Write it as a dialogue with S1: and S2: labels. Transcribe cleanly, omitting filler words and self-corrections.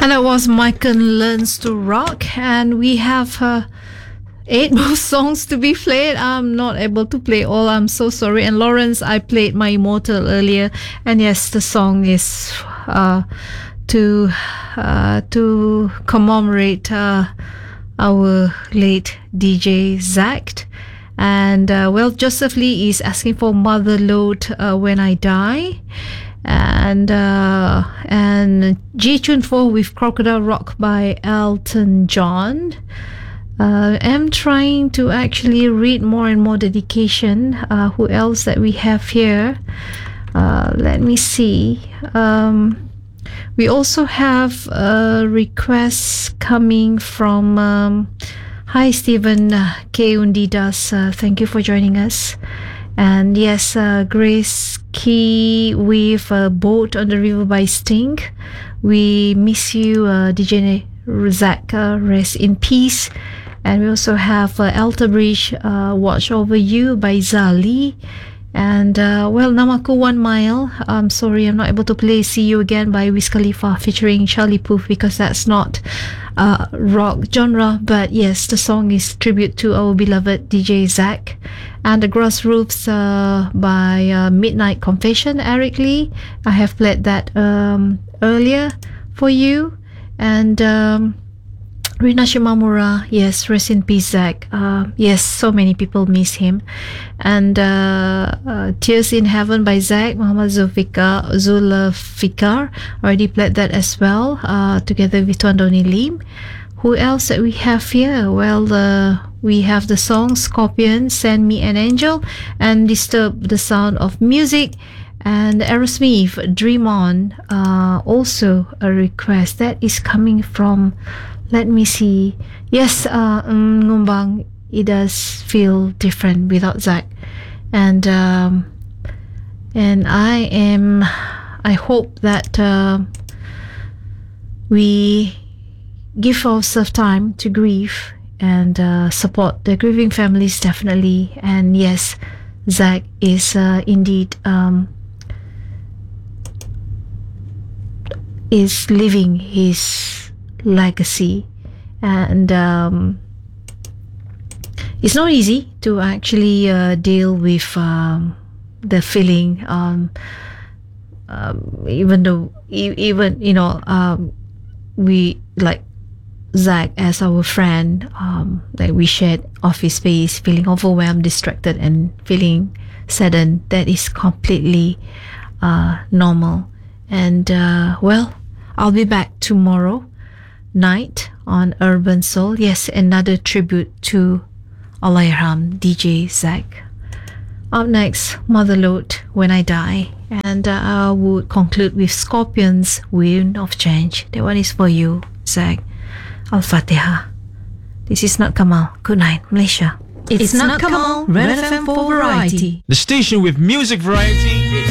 S1: And that was Michael Learns to Rock, and we have 8 more songs to be played. I'm not able to play all. I'm so sorry. And Lawrence, I played My Immortal earlier, and yes, the song is to commemorate our late DJ Zach. And well, Joseph Lee is asking for Motherload When I Die. And G Tune 4 with Crocodile Rock by Elton John. I'm trying to actually read more and more dedication. Who else that we have here? Let me see. We also have requests coming from hi Stephen K. Undidas. Thank you for joining us. And yes, Grace Key with Boat on the River by Sting. We miss you, DJ Zach. Rest in peace. And we also have Alter Bridge, Watch Over You by Zali. And well, Namaku 1 Mile. I'm sorry, I'm not able to play See You Again by Wiz Khalifa featuring Charlie Puth because that's not rock genre. But yes, the song is tribute to our beloved DJ Zach. And The Grassroots by Midnight Confession, Eric Lee. I have played that earlier for you. And Rina Shimamura, yes, rest in peace, Zach. Yes, so many people miss him. And Tears in Heaven by Zach, Muhammad Zulfikar, already played that as well, together with Tuan Donny Lim. Who else that we have here? Well, we have the song Scorpion, Send Me an Angel, and Disturb the Sound of Music. And Aerosmith, Dream On, also a request that is coming from, let me see. Yes, Ngumbang, it does feel different without Zach. And I hope that we give ourselves time to grieve and support the grieving families, definitely. And yes, Zach is indeed is living his legacy. And it's not easy to actually deal with the feeling, even though we like Zach as our friend, like we shared office space, feeling overwhelmed, distracted, and feeling saddened. That is completely normal. And well, I'll be back tomorrow night on Urban Soul. Yes, another tribute to Allahyarham DJ Zach. Up next, Motherload When I Die. And I would conclude with Scorpions Wind of Change. That one is for you, Zach. Al-Fatiha. This is Not Kamal. Good night, Malaysia.
S2: It's Not Kamal, Red FM for Variety.
S3: The station with music variety